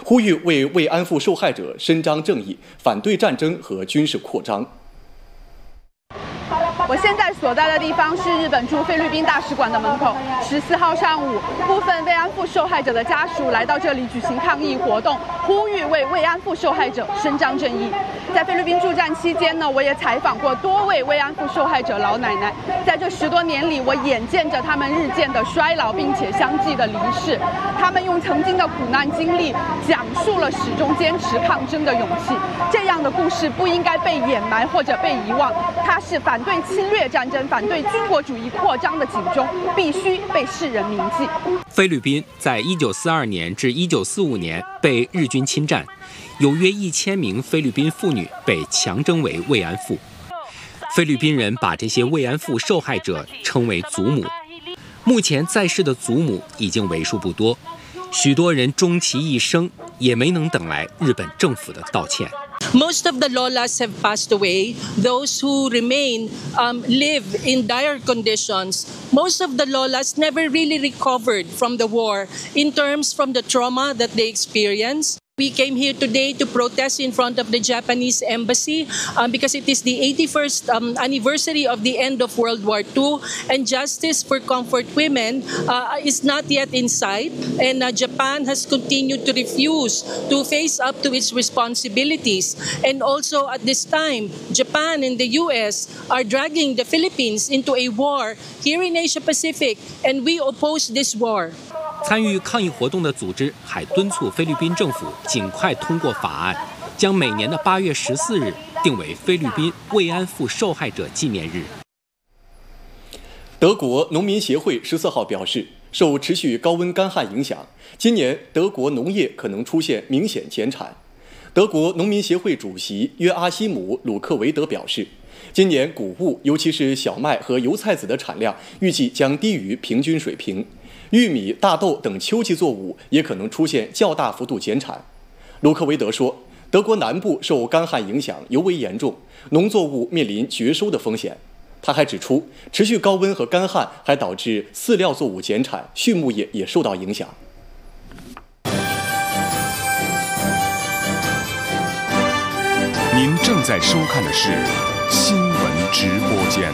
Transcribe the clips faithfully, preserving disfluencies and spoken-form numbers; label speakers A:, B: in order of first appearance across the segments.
A: 呼吁为慰安妇受害者伸张正义，反对战争和军事扩张。
B: 我现在所在的地方是日本驻菲律宾大使馆的门口。十四号上午，部分慰安妇受害者的家属来到这里举行抗议活动，呼吁为慰安妇受害者伸张正义。在菲律宾驻站期间呢，我也采访过多位慰安妇受害者老奶奶。在这十多年里，我眼见着他们日渐的衰老，并且相继的离世。他们用曾经的苦难经历，讲述了始终坚持抗争的勇气。这样的故事不应该被掩埋或者被遗忘，它是反对侵略战争、反对军国主义扩张的警钟，必须被世人铭记。
C: 菲律宾在一九四二年至一九四五年被日军侵占，有约一千名菲律宾妇女被强征为慰安妇。菲律宾人把这些慰安妇受害者称为祖母。目前在世的祖母已经为数不多，许多人终其一生也没能等来日本政府的道歉。
D: Most of the lolas have passed away. Those who remain um, live in dire conditions. Most of the lolas never really recovered from the war in terms from the trauma that they experienced. We came here today to protest in front of the Japanese embassy um, because it is the eighty-first um, anniversary of the end of World War Two, and justice for comfort women uh, is not yet in sight, and uh, Japan has continued to refuse to face up to its responsibilities. And also at this time, Japan and the U S are dragging the Philippines into a war here in Asia Pacific, and we oppose this war.
C: 参与抗议活动的组织还敦促菲律宾政府尽快通过法案，将每年的八月十四日定为菲律宾慰安妇受害者纪念日。
A: 德国农民协会十四号表示，受持续高温干旱影响，今年德国农业可能出现明显减产。德国农民协会主席约阿希姆·鲁克维德表示，今年谷物，尤其是小麦和油菜籽的产量预计将低于平均水平。玉米、大豆等秋季作物也可能出现较大幅度减产。卢克维德说，德国南部受干旱影响尤为严重，农作物面临绝收的风险。他还指出，持续高温和干旱还导致饲料作物减产，畜牧业也受到影响。
E: 您正在收看的是新闻直播间。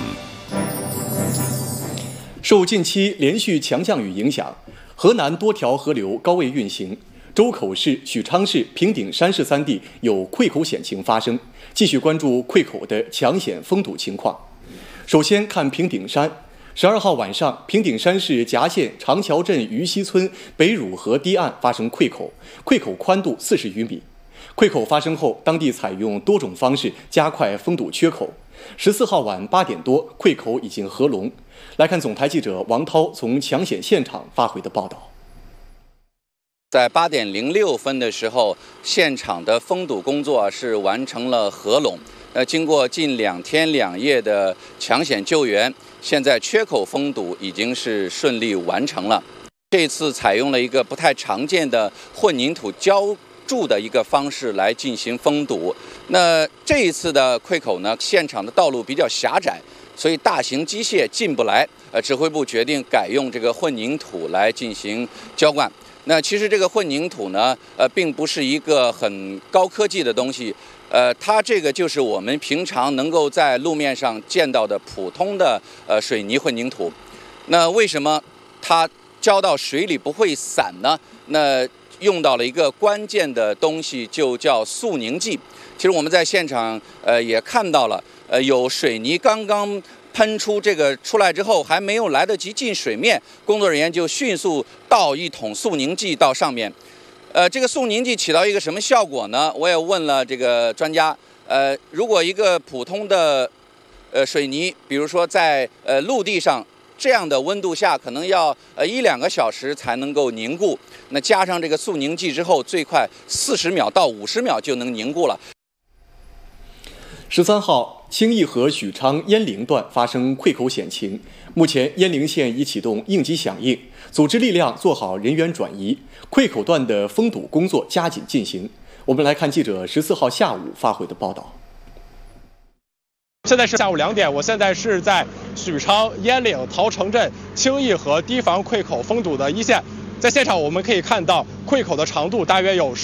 A: 受近期连续强降雨影响，河南多条河流高位运行，周口市、许昌市、平顶山市三地有溃口险情发生。继续关注溃口的强险封堵情况。首先看平顶山，十二号晚上，平顶山市夹县长桥镇鱼溪村北汝河堤岸发生溃口，溃口宽度四十余米。溃口发生后，当地采用多种方式加快封堵缺口。十四号晚八点多，溃口已经合拢。来看总台记者王涛从抢险现场发回的报道。
F: 在八点零六分的时候，现场的封堵工作是完成了合拢。呃，经过近两天两夜的抢险救援，现在缺口封堵已经是顺利完成了。这次采用了一个不太常见的混凝土浇筑的一个方式来进行封堵。那这一次的溃口呢，现场的道路比较狭窄，所以大型机械进不来。呃，指挥部决定改用这个混凝土来进行浇灌。那其实这个混凝土呢，呃，并不是一个很高科技的东西，呃，它这个就是我们平常能够在路面上见到的普通的呃水泥混凝土。那为什么它浇到水里不会散呢？那用到了一个关键的东西，就叫速凝剂。其实我们在现场呃也看到了，呃，有水泥刚刚喷出这个出来之后，还没有来得及进水面，工作人员就迅速倒一桶速凝剂到上面。呃，这个速凝剂起到一个什么效果呢？我也问了这个专家。呃，如果一个普通的呃水泥，比如说在呃陆地上这样的温度下，可能要呃一两个小时才能够凝固。那加上这个速凝剂之后，最快四十秒到五十秒就能凝固了。
A: 十三号，清义河许昌鄢陵段发生溃口险情，目前鄢陵县已启动应急响应，组织力量做好人员转移，溃口段的封堵工作加紧进行。我们来看记者十四号下午发回的报道。
G: 现在是下午两点，我现在是在许昌鄢陵陶城镇清义河堤防溃口封堵的一线，在现场我们可以看到溃口的长度大约有